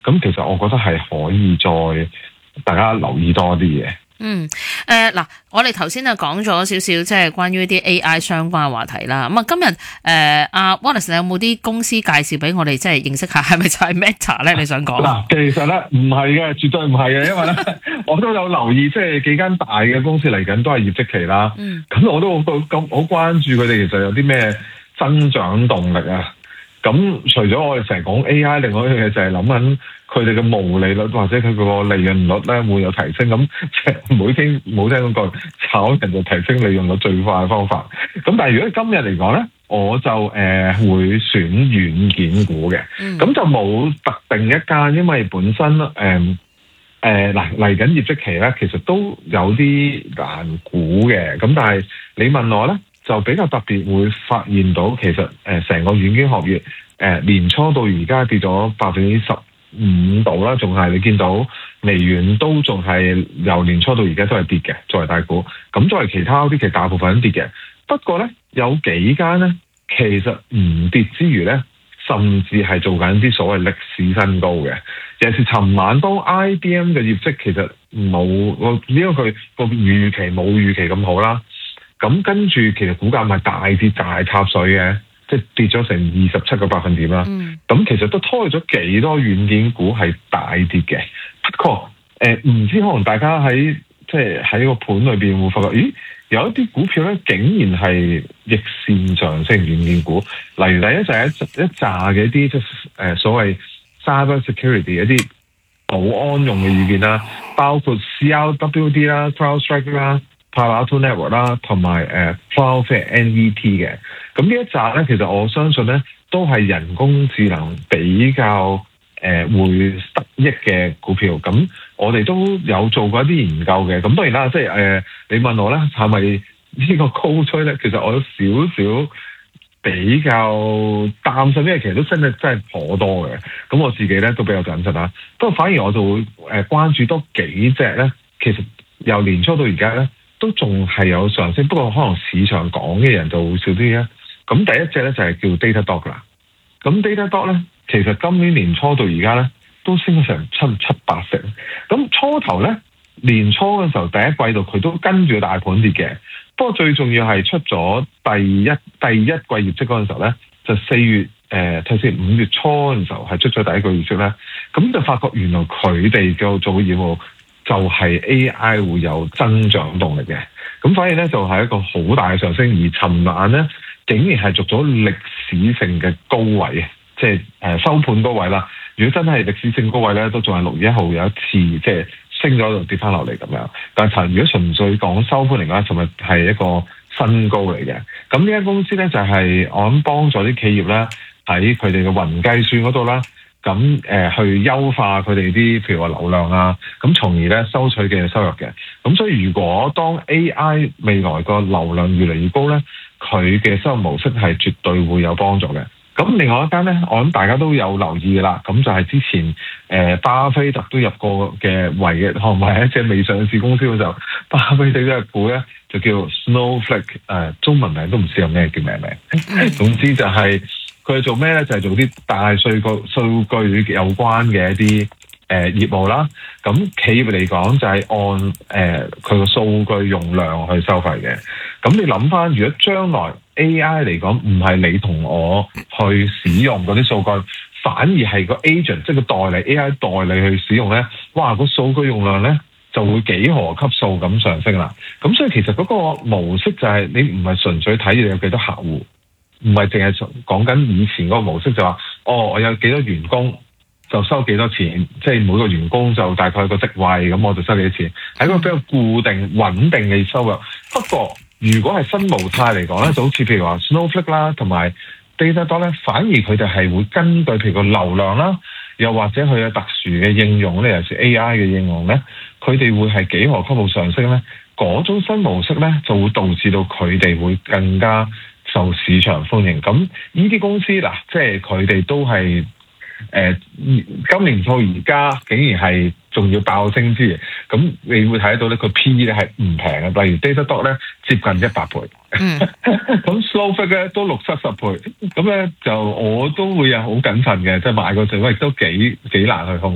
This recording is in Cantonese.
咁其實我覺得係可以再大家留意多啲嘅。 嗱，我哋頭先就講咗少少即係關於啲 AI 相關嘅話題啦。咁啊，今日阿 Wallace 你有冇啲公司介紹俾我哋即係認識下？係咪就係 Meta 咧？你想講？ 嗱，其實咧唔係嘅，絕對唔係嘅，因為咧我都有留意，即係幾間大嘅公司嚟緊都係業績期啦。咁我都好關注佢哋其實有啲咩增長動力啊。咁除咗我哋成日講 AI， 另外一樣嘢就係諗緊佢哋嘅毛利率或者佢個利潤率咧會有提升。咁即係冇聽嗰句炒人就提升利潤率最快嘅方法。咁但係如果今日嚟講咧，我就會選軟件股嘅。咁就冇特定一間，因為本身嚟緊業績期咧，其實都有啲難估嘅。咁但係你問我咧，就比較特別會發現到其實成個軟件學業年初到而家跌咗15%度啦，仲係你見到微軟都仲係由年初到而家都係跌嘅，作為大股。咁作為其他啲其實大部分都跌嘅。不過咧有幾間咧其實唔跌之餘咧，甚至係做緊啲所謂歷史新高嘅。尤其是尋晚當 IBM 嘅業績其實冇呢個佢個預期冇預期咁好啦。咁跟住其實股價咪大跌大插水嘅，即係跌咗成27個百分點啦。咁其實都拖咗幾多軟件股係大跌嘅。不過唔知可能大家喺個盤裏邊會發覺，咦有一啲股票咧竟然係逆線上升軟件股。例如第一就係一紮嘅一啲即係所謂 cyber security 一啲保安用嘅軟件啦，包括 CRWD 啦、CrowdStrike 啦、Palo Alto Network 啦，同埋Cloudflare NET 嘅。咁呢一紮咧，其實我相信咧都係人工智能比較會得益嘅股票。咁我哋都有做過一啲研究嘅。咁當然啦，即係你問我咧係咪呢個高追咧？其實我有少少比較擔心，因為其實都真係頗多嘅。咁我自己咧都比較謹慎啦。不過反而我就會關注多幾隻咧，其實由年初到而家咧，都仲係有上升，不過可能市場講嘅人就會少啲啦。咁第一隻咧就係叫 Datadog 啦。咁 Datadog 咧，其實今年年初到而家咧都升咗成七八成。咁初頭咧年初嘅時候第一季度佢都跟住大盤跌嘅。不過最重要係出咗第一季業績嗰陣時候咧，就4月睇先5月初嘅時候係出咗第一個業績咧，咁就發覺原來佢哋嘅做業務就係 AI 會有增長動力嘅。咁反而咧就係一個好大嘅上升，而尋晚咧竟然係續咗歷史性嘅高位，即係收盤高位啦。如果真係歷史性高位咧，都仲係6月1號有一次即係升咗就跌翻落嚟咁樣。但係如果純粹講收盤嚟講，尋日係一個新高嚟嘅。咁呢間公司咧就係我諗幫助啲企業咧喺佢哋嘅雲計算嗰度啦。咁去優化佢哋啲譬如話流量啊，咁從而咧收取嘅收入嘅。咁所以如果當 AI 未來個流量越嚟越高咧，佢嘅收入模式係絕對會有幫助嘅。咁另外一間咧，我諗大家都有留意嘅啦。咁就係之前巴菲特都入過嘅唯係一隻未上市公司嘅時候，巴菲特嘅股咧就叫 Snowflake，中文名都唔知有咩叫咩名。總之就係佢做咩咧？就係做啲大數據有關嘅一啲業務啦。咁企業嚟講就係按佢個數據用量去收費嘅。咁你諗翻，如果將來 AI 嚟講唔係你同我去使用嗰啲數據，反而係個 agent 即係個代理 AI 代理去使用咧，哇！個數據用量咧就會幾何級數咁上升啦。咁所以其實嗰個模式就係你唔係純粹睇你有幾多客戶。唔係淨係講緊以前嗰個模式，就話我有幾多員工就收幾多錢，即係每個員工就大概個職位咁，我就收幾多錢，係一個比較固定穩定嘅收入。不過如果係新模態嚟講咧，就好似譬如話 Snowflake 啦，同埋 Datadog 咧，反而佢哋係會根據譬如個流量啦，又或者佢有特殊嘅應用咧，尤其是 AI 嘅應用咧，佢哋會係幾何級數上升咧。嗰種新模式咧，就會導致到佢哋會更加受市場歡迎。咁呢啲公司嗱，即係佢哋都係今年到而家竟然係仲要爆升之餘，咁你會睇到咧，佢 P/E 咧係唔平嘅。例如 Datadog 咧接近100倍，咁 Snowflake 咧都60-70倍。咁咧就我都會有好謹慎嘅，即係買個陣位亦都幾難去控。